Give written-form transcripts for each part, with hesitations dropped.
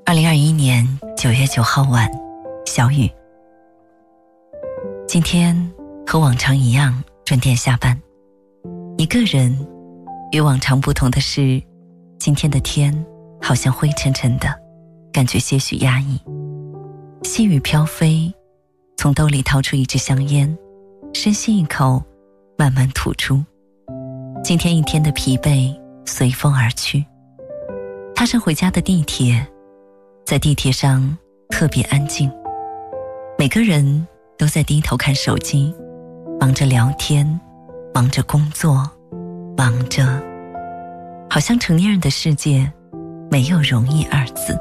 2021年9月9号晚，小雨。今天和往常一样准点下班。一个人，与往常不同的是，今天的天好像灰沉沉的，感觉些许压抑。细雨飘飞，从兜里掏出一支香烟，深吸一口，慢慢吐出。今天一天的疲惫随风而去。踏上回家的地铁，在地铁上特别安静，每个人都在低头看手机，忙着聊天，忙着工作，忙着，好像成年人的世界没有容易二字。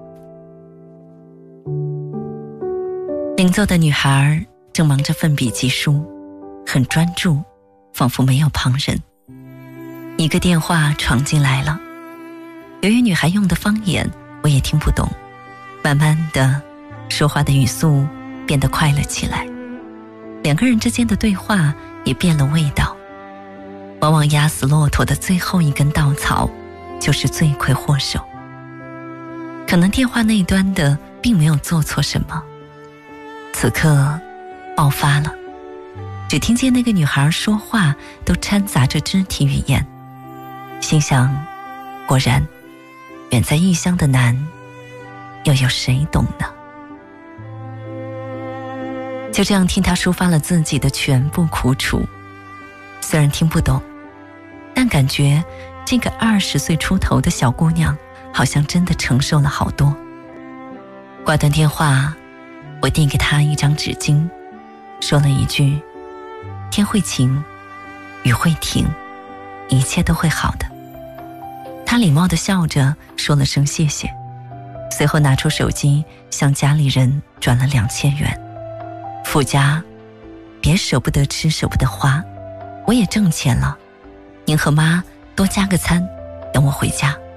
邻座的女孩正忙着奋笔疾书，很专注，仿佛没有旁人。一个电话闯进来了，由于女孩用的方言我也听不懂，慢慢的说话的语速变得快了起来，两个人之间的对话也变了味道。往往压死骆驼的最后一根稻草就是罪魁祸首。可能电话那端的并没有做错什么，此刻爆发了，只听见那个女孩说话都掺杂着肢体语言，心想，果然远在异乡的难又有谁懂呢？就这样听她抒发了自己的全部苦楚，虽然听不懂，但感觉这个20岁出头的小姑娘好像真的承受了好多。挂断电话，我递给她一张纸巾，说了一句，天会晴，雨会停，一切都会好的。她礼貌地笑着说了声谢谢，随后拿出手机向家里人转了2000元，附加，别舍不得吃舍不得花，我也挣钱了，您和妈多加个餐，等我回家。